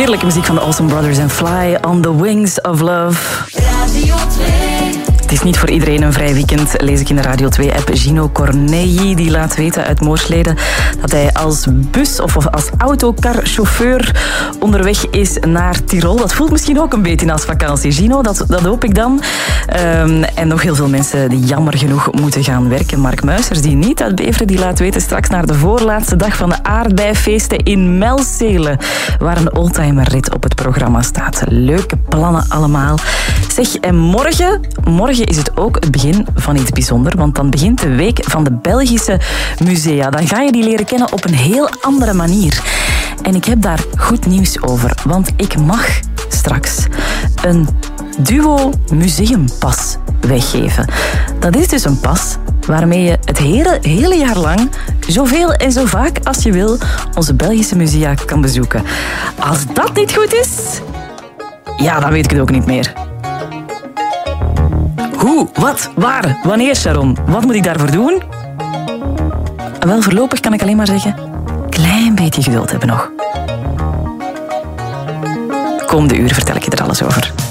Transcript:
Heerlijke muziek van de Awesome Brothers en Fly on the Wings of Love. Radio 2. Het is niet voor iedereen een vrij weekend, lees ik in de Radio 2-app. Gino Corneilli die laat weten uit Moorslede dat hij als bus- of als autocarchauffeur onderweg is naar Tirol. Dat voelt misschien ook een beetje als vakantie, Gino. Dat hoop ik dan. En nog heel veel mensen die jammer genoeg moeten gaan werken. Mark Muisers, die niet uit Beveren, die laat weten straks naar de voorlaatste dag van de aardbeifeesten in Melzele, waar een oldtimerrit op het programma staat. Leuke plannen allemaal. Zeg, en morgen is het ook het begin van iets bijzonders, want dan begint de week van de Belgische musea. Dan ga je die leren kennen op een heel andere manier. En ik heb daar goed nieuws over, want ik mag straks een Duo Museumpas weggeven. Dat is dus een pas waarmee je het hele jaar lang zoveel en zo vaak als je wil onze Belgische musea kan bezoeken. Als dat niet goed is, ja, dan weet ik het ook niet meer. Hoe, wat, waar, wanneer, Sharon? Wat moet ik daarvoor doen? Wel, voorlopig kan ik alleen maar zeggen, klein beetje geduld hebben nog. Komende uur vertel ik je er alles over.